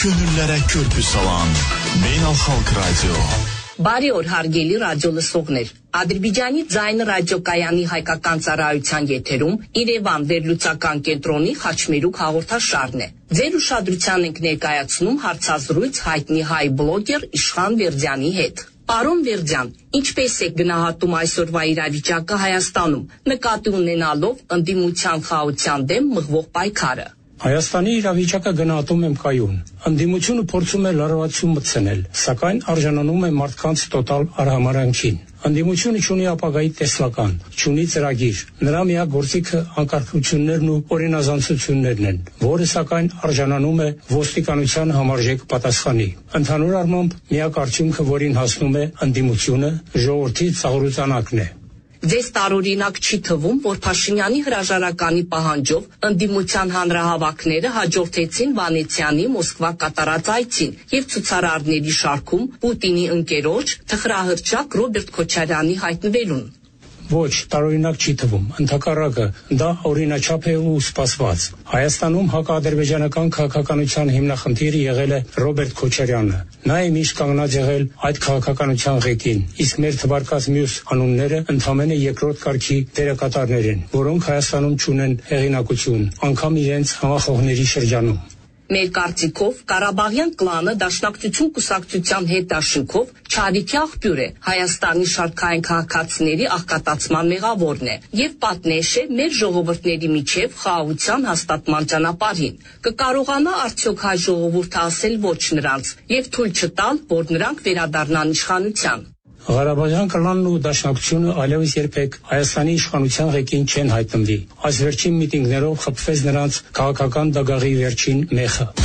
gönüllere körpü salan Beynəlxalq Radyo. Բարի օր հարգելի ռադիո լսողներ, Ադրբեջանի ձայնը ռադիոկայանի հայկական ծառայության եթերում Երևան վերլուծական կենտրոնի խաչմերուկ հաղորդաշարն է։ Ձեր ուշադրության ենք ներկայացնում հարցազրույց հայտնի հայ բլոգեր Իշխան Վերդյանի հետ։ Պարոն Վերդյան, ինչպես է գնահատում այսօրվա իրավիճակը Հայաստանում, նկատի ունենալով ընդդիմության խաղաղության դեմ մղվող պայքարը։ Հայաստանի իրավիճակը գնահատում եմ կայուն։ Ընդդիմությունը փորձում է լարվածություն մտցնել, սակայն արժանանում է մարդկանց տոտալ արհամարհանքին։ Ընդդիմությունը չունի ապագայի տեսլական, չունի ծրագիր։ Նրա միակ գործիքը անկարգություններն ու օրինազանցություններն են, որը սակայն արժանանում է ոստիկանության համարժեք պատասխանի։ Ընդհանուր առմամբ միակ արդյունքը, որին հասնում է ընդդիմությունը, ժողովրդի ծաղրուծանակն է։ Ձեզ տարօրինակ չի թվում, որ Փաշինյանի հրաժարականի պահանջով ընդդիմության հանրահավաքները հաջորդեցին Վանեցյանի Մոսկվա կատարած այցին եւ ցուցարարների շարքում Պուտինի ընկերոջ թխրահռչակ Ռոբերտ Քոչարյանի հայտնվելուն։ Ոչ, տարօրինակ չի թվում, ընդհակառակը դա օրինաչափ է ու սպասված։ Հայաստանում հակաադրբեջանական քաղաքականության հիմնախնդիրը եղել է Ռոբերտ Քոչարյանը։ Նա է միշտ կանգնած եղել այդ քաղաքականության ղեկին, իսկ մեր թվարկած մյուս անունները ընդամենը երկրորդ կարգի դերակատարներ են, որոնք Հայաստանում չունեն հեղինակություն, անգամ իրենց համախոհների շրջանում։ Մեր կարծիքով Ղարաբաղյան կլանը դաշնակցություն կուսակցության հետ դաշինքով չարիքի աղբյուր է, Հայաստանի շարքային քաղաքացիների աղքատացման մեղավորն է եւ պատնեշ է մեր ժողովուրդների միջև խաղաղության հաստատման ճանապարհին։ Կկարողանա արդյոք հայ ժողովուրդը ասել ոչ նրանց եւ թույլ չտալ, որ նրանք վերադառնան իշխանության։ Ղարաբաղյան կլանն ու դաշնակցությունը այլևս երբեք Հայաստանի իշխանության ղեկին չեն հայտնվի։ Այս վերջին միտինգներով խփվեց նրանց քաղաքական դագաղի վերջին մեխը։